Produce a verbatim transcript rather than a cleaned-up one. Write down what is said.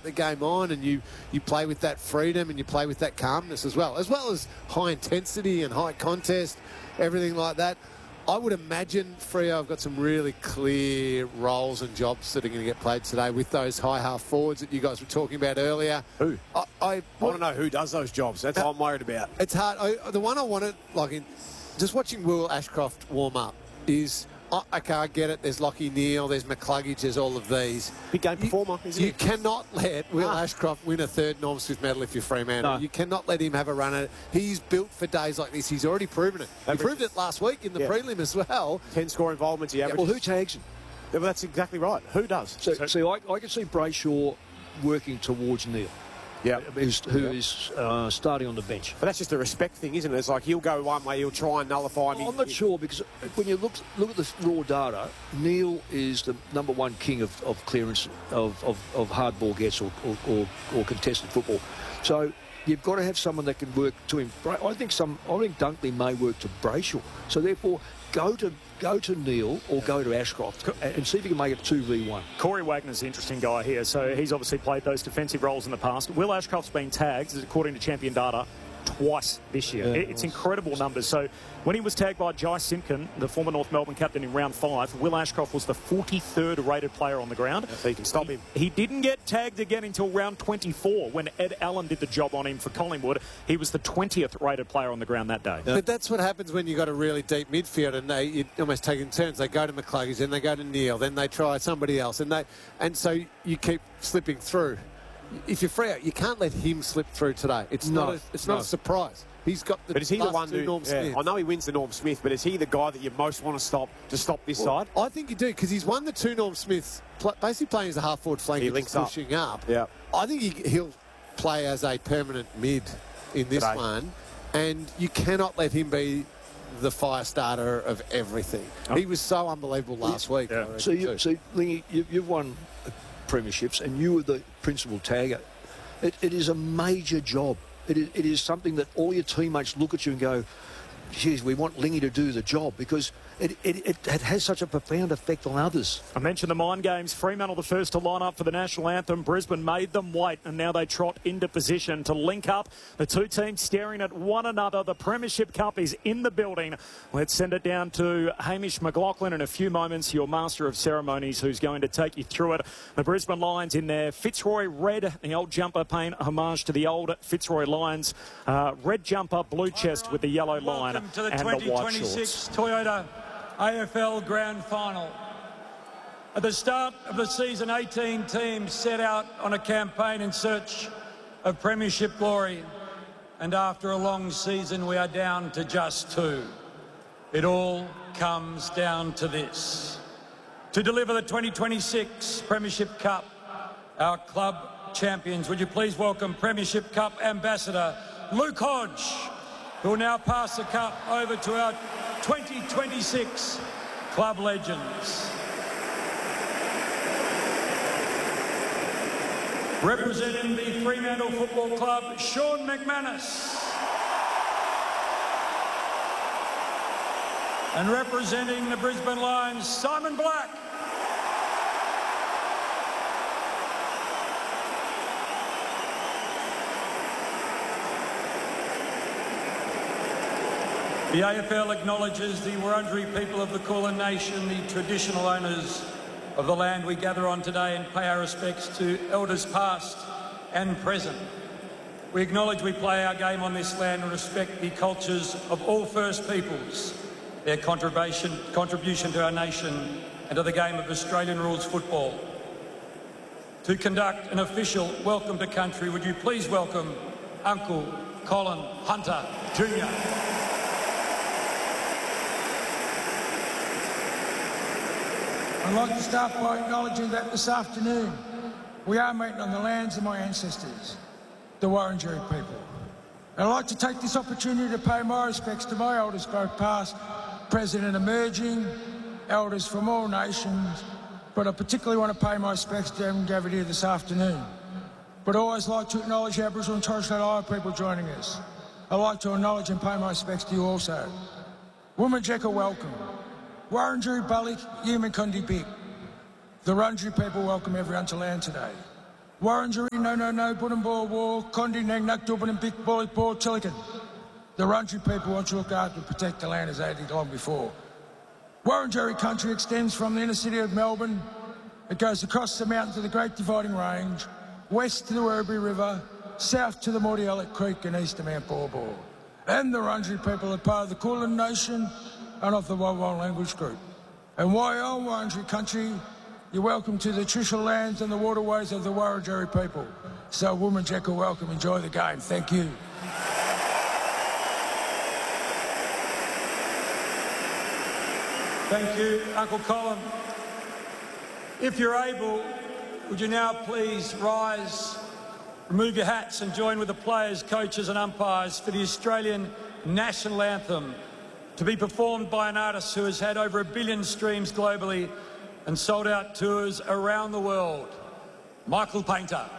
the game on, and you, you play with that freedom and you play with that calmness as well, as well as high intensity and high contest, everything like that. I would imagine Freo have got some really clear roles and jobs that are going to get played today with those high half forwards that you guys were talking about earlier. Who? I, I, I want to know who does those jobs. That's what I'm worried about. It's hard. I, the one I wanted, like in just watching Will Ashcroft warm up, is oh, okay. I get it. There's Lockie Neal. There's McCluggage. There's all of these. Big game performer, you, isn't you he? cannot let Will Ah. Ashcroft win a third Norm Smith medal if you're Fremantle. No. You cannot let him have a run at it. He's built for days like this. He's already proven it. He Average. proved it last week in the Yeah. prelim as well. ten score involvements he averages. Well, who tags him? Yeah, well, that's exactly right. Who does? So, see, I, I can see Brayshaw working towards Neil, Yeah. who's, who Yeah. is uh, starting on the bench. But that's just a respect thing, isn't it? It's like he'll go one way, he'll try and nullify him. I'm not sure, because when you look look at the raw data, Neil is the number one king of, of clearance of, of, of hard ball gets or, or, or, or contested football. So you've got to have someone that can work to him. I think some. I think Dunkley may work to Brayshaw. So therefore, go to go to Neil or go to Ashcroft and, and see if you can make it two v one. Corey Wagner's an interesting guy here. So he's obviously played those defensive roles in the past. Will Ashcroft's been tagged, according to Champion Data, twice this year. Yeah, it's incredible numbers. So when he was tagged by Jai Simpkin, the former North Melbourne captain, in round five, Will Ashcroft was the forty-third rated player on the ground. So you can stop him. He didn't get tagged again until round twenty-four when Ed Allen did the job on him for Collingwood. He was the twentieth rated player on the ground that day. But that's what happens when you've got a really deep midfield and they you almost take in turns. They go to McCluggage, then they go to Neil, then they try somebody else. And they and so you keep slipping through. If you're Freo, you can't let him slip through today. It's No, not a, it's no. not a surprise. He's got the But is he the last one two who... Norm Yeah, Smiths. I know he wins the Norm Smith, but is he the guy that you most want to stop to stop this Well, side? I think you do, because he's won the two Norm Smiths, pl- basically playing as a half-forward flanker, He just links up. pushing up. Yeah. I think he, he'll play as a permanent mid in this Today. one, and you cannot let him be the fire starter of everything. Oh. He was so unbelievable last week. Yeah. I reckon, So, you, too. so Lingy, you, you've won premierships and you were the principal tagger. It, it is a major job. It is, it is something that all your teammates look at you and go, geez, we want Lingy to do the job, because it, it, it, it has such a profound effect on others. I mentioned the Mind Games. Fremantle the first to line up for the national anthem. Brisbane made them wait, and now they trot into position to link up. The two teams staring at one another. The Premiership Cup is in the building. Let's send it down to Hamish McLaughlin in a few moments, your master of ceremonies, who's going to take you through it. The Brisbane Lions in there. Fitzroy red, the old jumper, paying homage to the old Fitzroy Lions. Uh, red jumper, blue chest with the yellow line Welcome to the and the twenty white twenty-six shorts. Toyota A F L Grand Final. At the start of the season, eighteen teams set out on a campaign in search of premiership glory. And after a long season, we are down to just two. It all comes down to this. To deliver the twenty twenty-six Premiership Cup, our club champions, would you please welcome Premiership Cup Ambassador Luke Hodge, who will now pass the cup over to our twenty twenty-six club legends. Representing the Fremantle Football Club, Sean McManus. And representing the Brisbane Lions, Simon Black. The A F L acknowledges the Wurundjeri people of the Kulin Nation, the traditional owners of the land we gather on today, and pay our respects to elders past and present. We acknowledge we play our game on this land and respect the cultures of all First Peoples, their contribution, contribution to our nation and to the game of Australian rules football. To conduct an official welcome to country, would you please welcome Uncle Colin Hunter Junior I'd like to start by acknowledging that this afternoon we are meeting on the lands of my ancestors, the Wurundjeri people. And I'd like to take this opportunity to pay my respects to my elders, both past, present and emerging, elders from all nations, but I particularly want to pay my respects to them gathered here this afternoon. But I always like to acknowledge Aboriginal and Torres Strait Islander people joining us. I'd like to acknowledge and pay my respects to you also. Woomajeka, welcome. Wurundjeri Balik, Yemenkundi Bik. The Wurundjeri people welcome everyone to land today. Warringah, no, no, no, Bunambor War, Condi, Nang, Nuk, Dublin, and Big Boy, Ball, Chillican. The Wurundjeri people want to look after and protect the land as they did long before. Wurundjeri country extends from the inner city of Melbourne. It goes across the mountain to the Great Dividing Range, west to the Werribee River, south to the Mordialloc Creek and east to Mount Baw Baw. And the Wurundjeri people are part of the Kulin Nation and of the Wawa language group. And why oh Wurundjeri country, you're welcome to the traditional lands and the waterways of the Wurundjeri people. So Woomera, welcome, enjoy the game. Thank you. Thank you, Uncle Colin. If you're able, would you now please rise, remove your hats and join with the players, coaches and umpires for the Australian National Anthem, to be performed by an artist who has had over a billion streams globally and sold out tours around the world, Michael Painter.